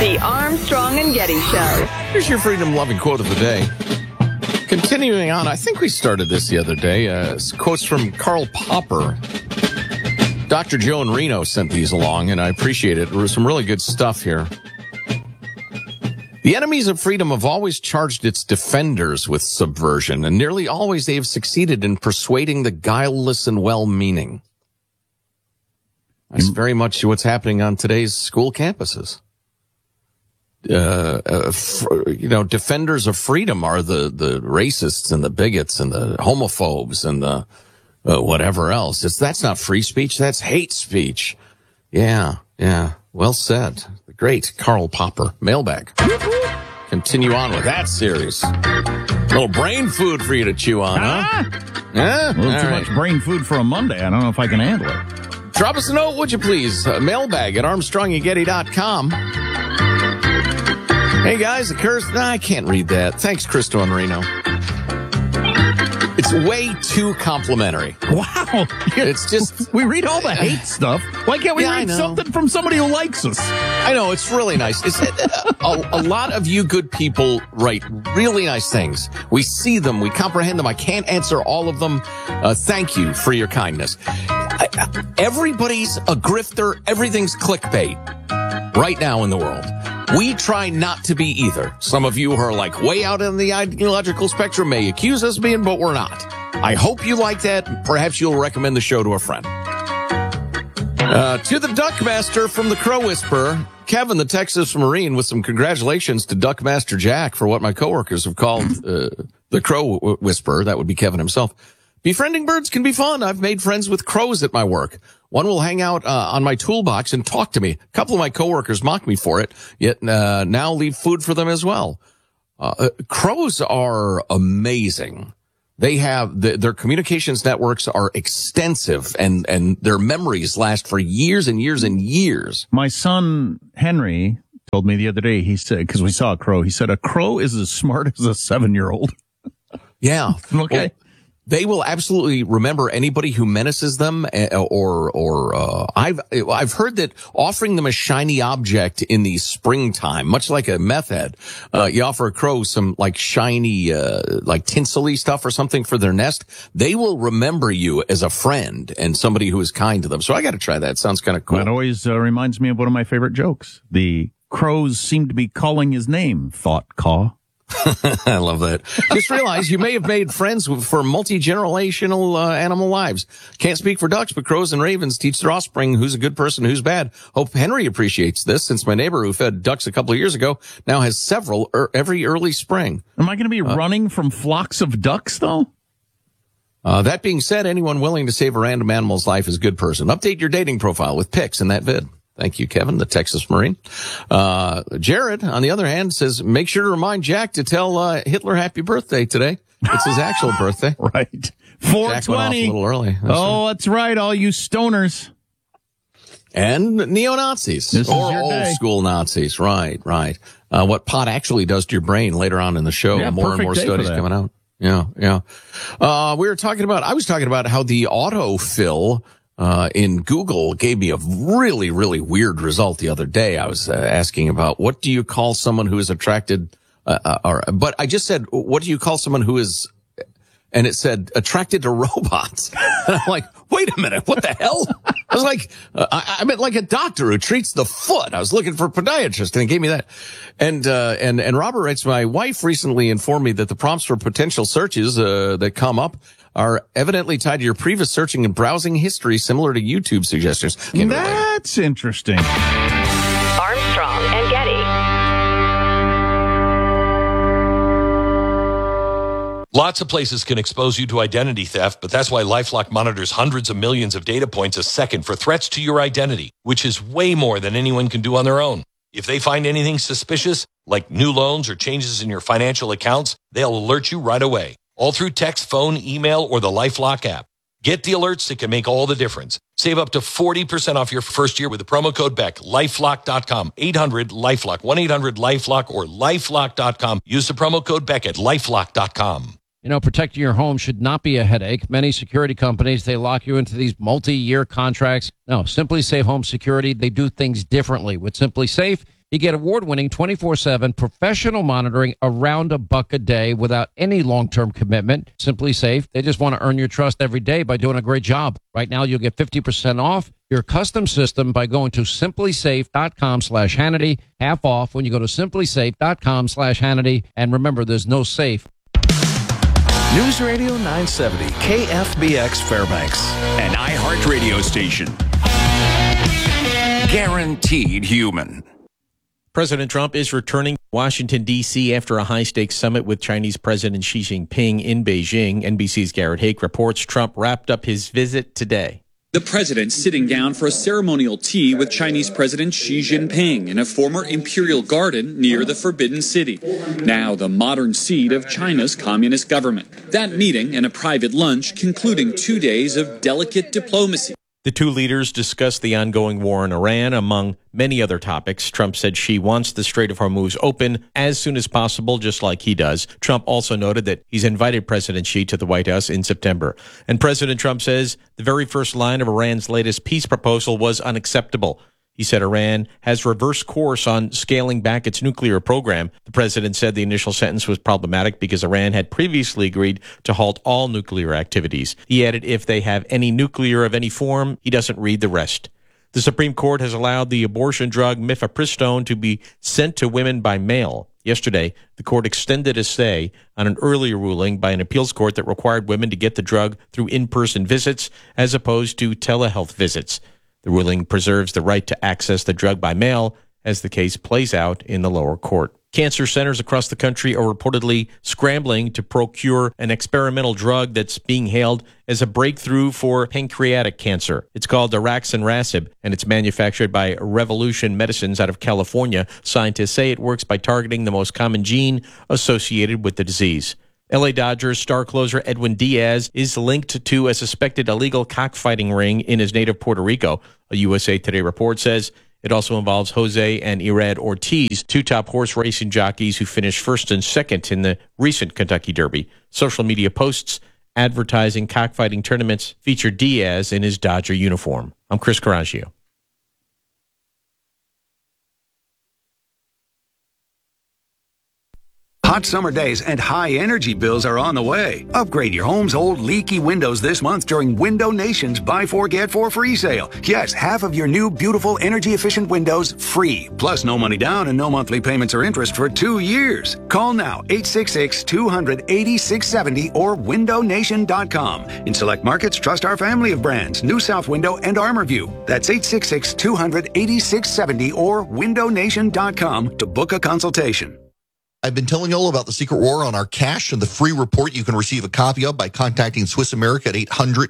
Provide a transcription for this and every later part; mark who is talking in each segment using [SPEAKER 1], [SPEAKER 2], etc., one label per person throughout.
[SPEAKER 1] The Armstrong and Getty Show.
[SPEAKER 2] Here's your freedom-loving quote of the day. Continuing on, I think we started this the other day. Quotes from Karl Popper. Dr. Joe in Reno sent these along, and I appreciate it. There was some really good stuff here. The enemies of freedom have always charged its defenders with subversion, and nearly always they have succeeded in persuading the guileless and well-meaning. That's very much what's happening on today's school campuses. Defenders of freedom are the racists and the bigots and the homophobes and the whatever else. That's not free speech. That's hate speech. Yeah. Well said. The great Karl Popper. Mailbag. Continue on with that series. A little brain food for you to chew on, huh?
[SPEAKER 3] A little too much brain food for a Monday. I don't know if I can handle it.
[SPEAKER 2] Drop us a note, would you please? Mailbag at ArmstrongandGetty.com. Hey, guys, I can't read that. Thanks, Cristo and Reno. It's way too complimentary.
[SPEAKER 3] Wow.
[SPEAKER 2] It's just...
[SPEAKER 3] We read all the hate stuff. Why can't we read something from somebody who likes us?
[SPEAKER 2] I know, it's really nice. A lot of you good people write really nice things. We see them. We comprehend them. I can't answer all of them. Thank you for your kindness. Everybody's a grifter. Everything's clickbait right now in the world. We try not to be either. Some of you who are like way out in the ideological spectrum may accuse us of being, but we're not. I hope you like that. Perhaps you'll recommend the show to a friend. To the Duckmaster from the Crow Whisperer, Kevin, the Texas Marine, with some congratulations to Duckmaster Jack for what my coworkers have called the Crow Whisperer. That would be Kevin himself. Befriending birds can be fun. I've made friends with crows at my work. One will hang out on my toolbox and talk to me. A couple of my coworkers mock me for it, yet now leave food for them as well. Crows are amazing. They have their communications networks are extensive, and their memories last for years and years and years.
[SPEAKER 3] My son Henry told me the other day. He said, because we saw a crow, he said a crow is as smart as a 7-year-old.
[SPEAKER 2] Yeah.
[SPEAKER 3] Okay.
[SPEAKER 2] Well, they will absolutely remember anybody who menaces them, I've heard that offering them a shiny object in the springtime, much like a meth head, you offer a crow some like shiny, like tinsel-y stuff or something for their nest, they will remember you as a friend and somebody who is kind to them. So I got to try that. Sounds kind of cool.
[SPEAKER 3] That always reminds me of one of my favorite jokes. The crows seem to be calling his name, thought Caw.
[SPEAKER 2] I love that. Just realize you may have made friends for multi-generational animal lives. Can't speak for ducks, but crows and ravens teach their offspring who's a good person, who's bad. Hope Henry appreciates this, since my neighbor who fed ducks a couple of years ago now has several every early spring.
[SPEAKER 3] Am I going to be running from flocks of ducks, though?
[SPEAKER 2] That being said, anyone willing to save a random animal's life is a good person. Update your dating profile with pics in that vid. Thank you, Kevin, the Texas Marine. Jared, on the other hand, says, make sure to remind Jack to tell Hitler happy birthday today. It's his actual birthday.
[SPEAKER 3] Right. 420.
[SPEAKER 2] Jack went off a little early.
[SPEAKER 3] That's right, all you stoners.
[SPEAKER 2] And neo-Nazis.
[SPEAKER 3] This
[SPEAKER 2] or
[SPEAKER 3] is your
[SPEAKER 2] old
[SPEAKER 3] day.
[SPEAKER 2] school Nazis. Right. What pot actually does to your brain later on in the show.
[SPEAKER 3] Yeah,
[SPEAKER 2] more and more studies coming out. Yeah. I was talking about how the autofill in Google gave me a really, really weird result the other day. I was asking about what do you call someone who is attracted, but I just said, what do you call someone who is, and it said attracted to robots. And I'm like, wait a minute, what the hell? I was like, I meant like a doctor who treats the foot. I was looking for a podiatrist and it gave me that. And Robert writes, my wife recently informed me that the prompts for potential searches, that come up are evidently tied to your previous searching and browsing history, similar to YouTube suggestions.
[SPEAKER 3] That's interesting.
[SPEAKER 1] Armstrong and Getty.
[SPEAKER 4] Lots of places can expose you to identity theft, but that's why LifeLock monitors hundreds of millions of data points a second for threats to your identity, which is way more than anyone can do on their own. If they find anything suspicious, like new loans or changes in your financial accounts, they'll alert you right away. All through text, phone, email, or the LifeLock app. Get the alerts that can make all the difference. Save up to 40% off your first year with the promo code BECK. LifeLock.com. 800-LifeLock. 1-800-LifeLock or LifeLock.com. Use the promo code BECK at LifeLock.com.
[SPEAKER 5] You know, protecting your home should not be a headache. Many security companies, they lock you into these multi-year contracts. No, Simply Safe Home Security, they do things differently. With Simply Safe, You get award-winning 24/7 professional monitoring around $1 a day without any long-term commitment. Simply Safe, they just want to earn your trust every day by doing a great job. Right now, you'll get 50% off your custom system by going to simplysafe.com/Hannity. Half off when you go to simplysafe.com/Hannity. And remember, there's no safe.
[SPEAKER 6] News Radio 970, KFBX Fairbanks, an iHeart radio station. Guaranteed human.
[SPEAKER 7] President Trump is returning to Washington, D.C. after a high-stakes summit with Chinese President Xi Jinping in Beijing. NBC's Garrett Hake reports Trump wrapped up his visit today.
[SPEAKER 8] The president sitting down for a ceremonial tea with Chinese President Xi Jinping in a former imperial garden near the Forbidden City, now the modern seat of China's communist government. That meeting and a private lunch concluding 2 days of delicate diplomacy.
[SPEAKER 7] The two leaders discussed the ongoing war in Iran, among many other topics. Trump said Xi wants the Strait of Hormuz open as soon as possible, just like he does. Trump also noted that he's invited President Xi to the White House in September. And President Trump says the very first line of Iran's latest peace proposal was unacceptable. He said Iran has reversed course on scaling back its nuclear program. The president said the initial sentence was problematic because Iran had previously agreed to halt all nuclear activities. He added if they have any nuclear of any form, he doesn't read the rest. The Supreme Court has allowed the abortion drug mifepristone to be sent to women by mail. Yesterday, the court extended a stay on an earlier ruling by an appeals court that required women to get the drug through in-person visits as opposed to telehealth visits. The ruling preserves the right to access the drug by mail as the case plays out in the lower court. Cancer centers across the country are reportedly scrambling to procure an experimental drug that's being hailed as a breakthrough for pancreatic cancer. It's called daraxonrasib, and it's manufactured by Revolution Medicines out of California. Scientists say it works by targeting the most common gene associated with the disease. L.A. Dodgers star closer Edwin Diaz is linked to a suspected illegal cockfighting ring in his native Puerto Rico. A USA Today report says it also involves Jose and Irad Ortiz, two top horse racing jockeys who finished first and second in the recent Kentucky Derby. Social media posts advertising cockfighting tournaments feature Diaz in his Dodger uniform. I'm Chris Coraggio.
[SPEAKER 9] Hot summer days and high energy bills are on the way. Upgrade your home's old leaky windows this month during Window Nation's Buy 4 Get 4 free sale. Yes, half of your new beautiful energy efficient windows free. Plus no money down and no monthly payments or interest for 2 years. Call now 866-200-8670 or windownation.com. In select markets, trust our family of brands, New South Window and ArmorView. That's 866-200-8670 or windownation.com to book a consultation.
[SPEAKER 10] I've been telling you all about the Secret War on our cash and the free report you can receive a copy of by contacting Swiss America at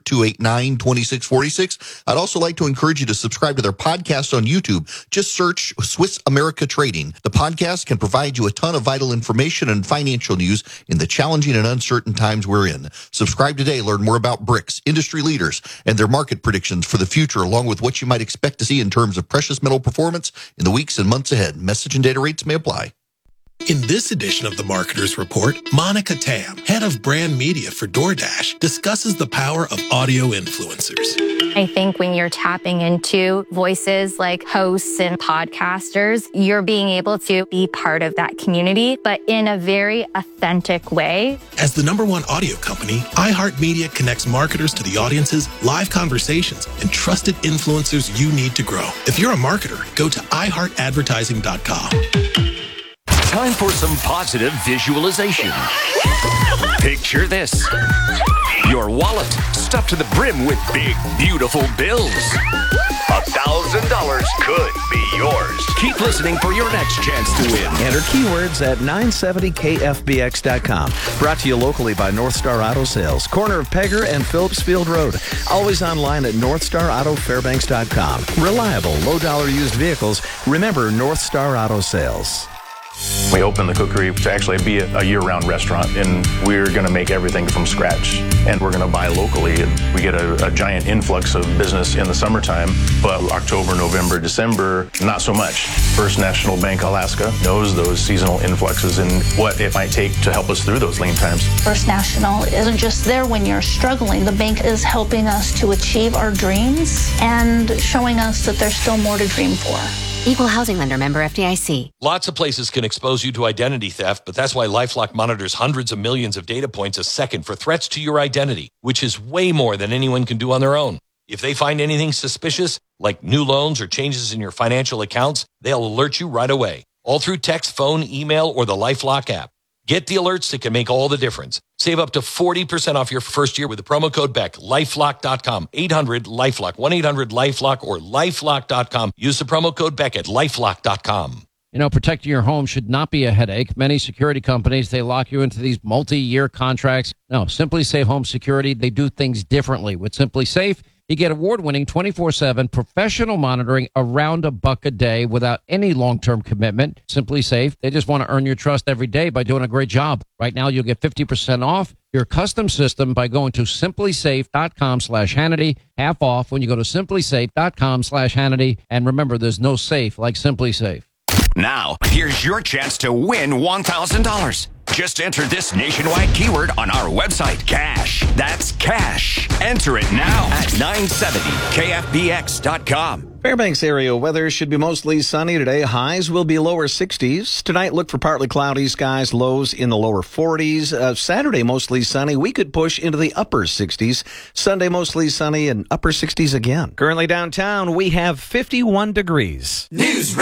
[SPEAKER 10] 800-289-2646. I'd also like to encourage you to subscribe to their podcast on YouTube. Just search Swiss America Trading. The podcast can provide you a ton of vital information and financial news in the challenging and uncertain times we're in. Subscribe today. Learn more about BRICS, industry leaders, and their market predictions for the future, along with what you might expect to see in terms of precious metal performance in the weeks and months ahead. Message and data rates may apply.
[SPEAKER 11] In this edition of the Marketer's Report, Monica Tam, head of brand media for DoorDash, discusses the power of audio influencers.
[SPEAKER 12] I think when you're tapping into voices like hosts and podcasters, you're being able to be part of that community, but in a very authentic way.
[SPEAKER 11] As the #1 audio company, iHeartMedia connects marketers to the audiences, live conversations, and trusted influencers you need to grow. If you're a marketer, go to iHeartAdvertising.com.
[SPEAKER 6] Time for some positive visualization. Picture this. Your wallet stuffed to the brim with big, beautiful bills. $1,000 could be yours. Keep listening for your next chance to win.
[SPEAKER 13] Enter keywords at 970kfbx.com. Brought to you locally by North Star Auto Sales, corner of Pegger and Phillips Field Road. Always online at northstarautofairbanks.com. Reliable, low-dollar used vehicles. Remember North Star Auto Sales.
[SPEAKER 14] We opened the cookery to actually be a year-round restaurant, and we're going to make everything from scratch. And we're going to buy locally, and we get a giant influx of business in the summertime, but October, November, December, not so much. First National Bank Alaska knows those seasonal influxes and what it might take to help us through those lean times.
[SPEAKER 15] First National isn't just there when you're struggling. The bank is helping us to achieve our dreams and showing us that there's still more to dream for.
[SPEAKER 16] Equal housing lender, member FDIC.
[SPEAKER 4] Lots of places can expose you to identity theft, but that's why LifeLock monitors hundreds of millions of data points a second for threats to your identity, which is way more than anyone can do on their own. If they find anything suspicious, like new loans or changes in your financial accounts, they'll alert you right away, all through text, phone, email, or the LifeLock app. Get the alerts that can make all the difference. Save up to 40% off your first year with the promo code BECK. LifeLock.com. 800-LifeLock. 1-800-LifeLock or LifeLock.com. Use the promo code BECK at LifeLock.com.
[SPEAKER 5] You know, protecting your home should not be a headache. Many security companies, they lock you into these multi-year contracts. No, Simply Safe Home Security, they do things differently. With Simply Safe, you get award-winning 24/7 professional monitoring around $1 a day without any long-term commitment. Simply Safe, they just want to earn your trust every day by doing a great job. Right now, you'll get 50% off your custom system by going to simplysafe.com/Hannity. Half off when you go to simplysafe.com/Hannity. And remember, there's no safe like Simply Safe.
[SPEAKER 6] Now, here's your chance to win $1,000. Just enter this nationwide keyword on our website, cash. That's cash. Enter it now at 970kfbx.com.
[SPEAKER 13] Fairbanks area weather should be mostly sunny today. Highs will be lower 60s. Tonight, look for partly cloudy skies, lows in the lower 40s. Saturday, mostly sunny. We could push into the upper 60s. Sunday, mostly sunny and upper 60s again.
[SPEAKER 17] Currently downtown, we have 51 degrees.
[SPEAKER 6] News